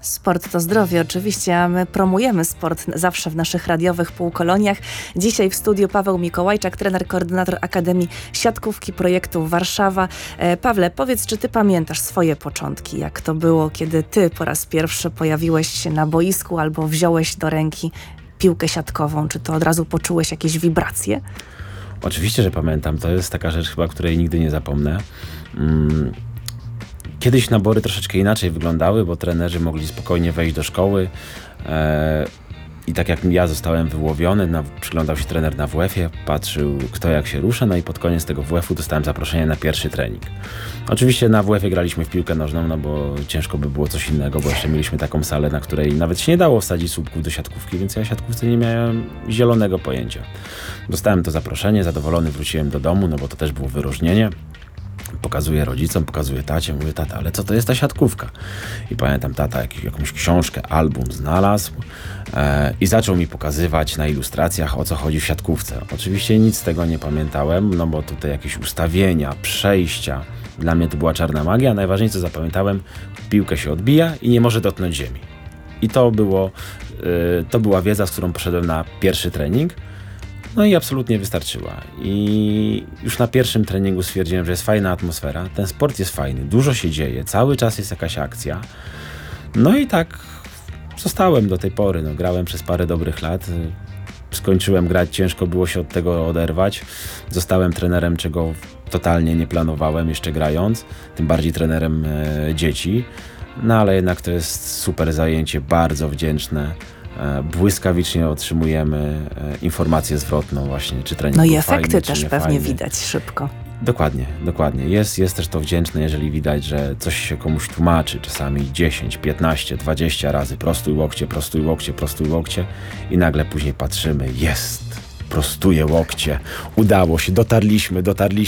Sport to zdrowie, oczywiście, a my promujemy sport zawsze w naszych radiowych półkoloniach. Dzisiaj w studiu Paweł Mikołajczak, trener, koordynator Akademii Siatkówki Projektu Warszawa. Pawle, powiedz, czy ty pamiętasz swoje początki? Jak to było, kiedy ty po raz pierwszy pojawiłeś się na boisku albo wziąłeś do ręki piłkę siatkową? Czy to od razu poczułeś jakieś wibracje? Oczywiście, że pamiętam. To jest taka rzecz chyba, której nigdy nie zapomnę. Kiedyś nabory troszeczkę inaczej wyglądały, bo trenerzy mogli spokojnie wejść do szkoły i tak jak ja zostałem wyłowiony, przyglądał się trener na WF-ie, patrzył kto jak się rusza, no i pod koniec tego WF-u dostałem zaproszenie na pierwszy trening. Oczywiście na WF-ie graliśmy w piłkę nożną, no bo ciężko by było coś innego, bo jeszcze mieliśmy taką salę, na której nawet się nie dało wsadzić słupków do siatkówki, więc ja o siatkówce nie miałem zielonego pojęcia. Dostałem to zaproszenie, zadowolony wróciłem do domu, no bo to też było wyróżnienie. Pokazuję rodzicom, pokazuję tacie, mówię: tata, ale co to jest ta siatkówka? I pamiętam, tata jakąś książkę, album znalazł i zaczął mi pokazywać na ilustracjach, o co chodzi w siatkówce. Oczywiście nic z tego nie pamiętałem, no bo tutaj jakieś ustawienia, przejścia, dla mnie to była czarna magia. Najważniejsze, co zapamiętałem, piłkę się odbija i nie może dotknąć ziemi. I to była wiedza, z którą poszedłem na pierwszy trening. No i absolutnie wystarczyła. I już na pierwszym treningu stwierdziłem, że jest fajna atmosfera, ten sport jest fajny, dużo się dzieje, cały czas jest jakaś akcja. No i tak zostałem do tej pory. No, grałem przez parę dobrych lat, skończyłem grać, ciężko było się od tego oderwać. Zostałem trenerem, czego totalnie nie planowałem jeszcze grając, tym bardziej trenerem dzieci. No ale jednak to jest super zajęcie, bardzo wdzięczne. Błyskawicznie otrzymujemy informację zwrotną właśnie, czy trening No był i efekty fajny, też czy nie pewnie fajny. widać szybko. Dokładnie. Jest też to wdzięczne, jeżeli widać, że coś się komuś tłumaczy, czasami 10, 15, 20 razy prostuj łokcie i nagle później patrzymy, prostuję łokcie, udało się, dotarliśmy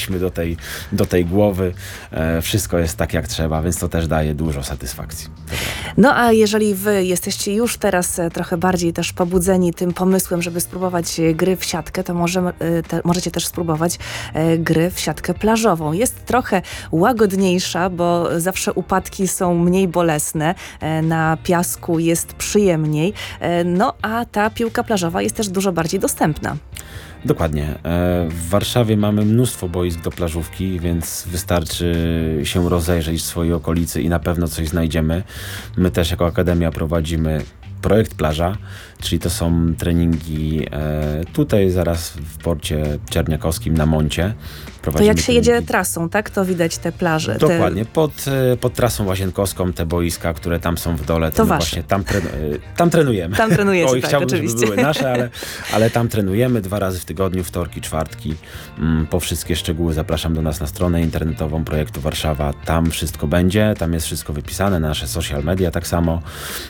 do tej głowy, wszystko jest tak jak trzeba, więc to też daje dużo satysfakcji. No a jeżeli wy jesteście już teraz trochę bardziej też pobudzeni tym pomysłem, żeby spróbować gry w siatkę, to możecie też spróbować gry w siatkę plażową. Jest trochę łagodniejsza, bo zawsze upadki są mniej bolesne, na piasku jest przyjemniej, no a ta piłka plażowa jest też dużo bardziej dostępna. Dokładnie. W Warszawie mamy mnóstwo boisk do plażówki, więc wystarczy się rozejrzeć w swojej okolicy i na pewno coś znajdziemy. My też jako Akademia prowadzimy projekt Plaża, czyli to są treningi tutaj zaraz w porcie czerniakowskim na Moncie. To jak się jedzie trasą, tak? To widać te plaże. Dokładnie. Pod trasą łazienkowską te boiska, które tam są w dole, to my właśnie tam trenujemy. Tam trenujecie, tak, chciałbym, oczywiście. żeby były nasze, ale tam trenujemy 2 razy w tygodniu, wtorki, czwartki. Po wszystkie szczegóły zapraszam do nas na stronę internetową projektu Warszawa. Tam wszystko będzie, tam jest wszystko wypisane, nasze social media tak samo.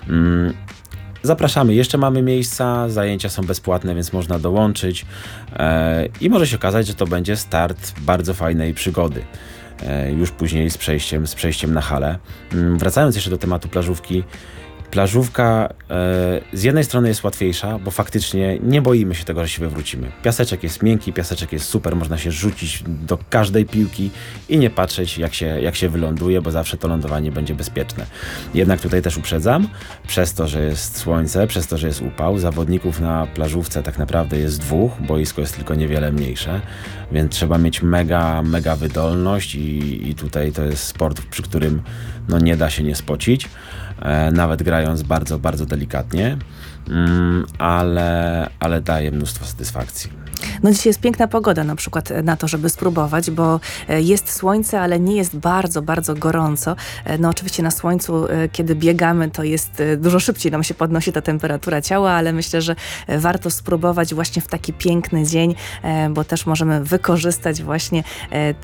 Zapraszamy, jeszcze mamy miejsca, zajęcia są bezpłatne, więc można dołączyć i może się okazać, że to będzie start bardzo fajnej przygody. Już później z przejściem na halę. Wracając jeszcze do tematu plażówki. Plażówka z jednej strony jest łatwiejsza, bo faktycznie nie boimy się tego, że się wywrócimy. Piaseczek jest miękki, piaseczek jest super, można się rzucić do każdej piłki i nie patrzeć jak się wyląduje, bo zawsze to lądowanie będzie bezpieczne. Jednak tutaj też uprzedzam, przez to, że jest słońce, przez to, że jest upał, zawodników na plażówce tak naprawdę jest 2, boisko jest tylko niewiele mniejsze, więc trzeba mieć mega wydolność i tutaj to jest sport, przy którym no nie da się nie spocić. Nawet grając bardzo, bardzo delikatnie, ale daje mnóstwo satysfakcji. No dzisiaj jest piękna pogoda na przykład na to, żeby spróbować, bo jest słońce, ale nie jest bardzo, bardzo gorąco. No oczywiście na słońcu, kiedy biegamy, to jest dużo szybciej nam się podnosi ta temperatura ciała, ale myślę, że warto spróbować właśnie w taki piękny dzień, bo też możemy wykorzystać właśnie